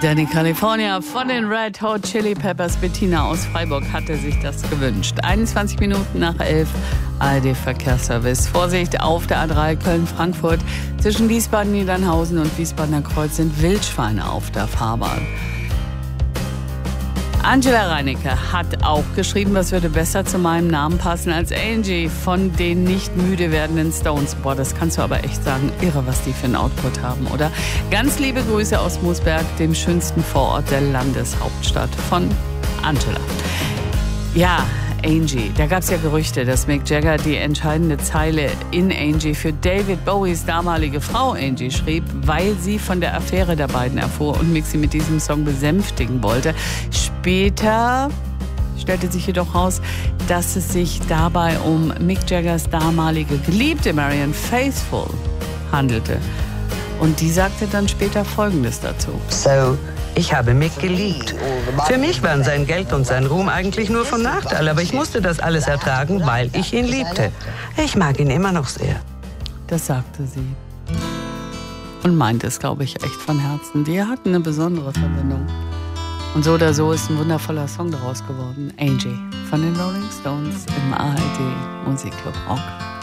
Danny California von den Red Hot Chili Peppers. Bettina aus Freiburg hatte sich das gewünscht. 21 Minuten nach 11, ARD-Verkehrsservice. Vorsicht auf der A3 Köln-Frankfurt. Zwischen Wiesbaden, Niedernhausen und Wiesbadener Kreuz sind Wildschweine auf der Fahrbahn. Angela Reinecke hat auch geschrieben, was würde besser zu meinem Namen passen als Angie von den nicht müde werdenden Stones. Boah, das kannst du aber echt sagen. Irre, was die für einen Output haben, oder? Ganz liebe Grüße aus Moosberg, dem schönsten Vorort der Landeshauptstadt, von Angela. Ja, Angie. Da gab es ja Gerüchte, dass Mick Jagger die entscheidende Zeile in Angie für David Bowies damalige Frau Angie schrieb, weil sie von der Affäre der beiden erfuhr und Mick sie mit diesem Song besänftigen wollte. Später stellte sich jedoch raus, dass es sich dabei um Mick Jaggers damalige Geliebte Marianne Faithfull handelte. Und die sagte dann später Folgendes dazu. Ich habe Mick geliebt. Für mich waren sein Geld und sein Ruhm eigentlich nur von Nachteil, aber ich musste das alles ertragen, weil ich ihn liebte. Ich mag ihn immer noch sehr. Das sagte sie. Und meinte es, glaube ich, echt von Herzen. Die hatten eine besondere Verbindung. Und so oder so ist ein wundervoller Song daraus geworden. Angie von den Rolling Stones im ARD Musikclub Rock.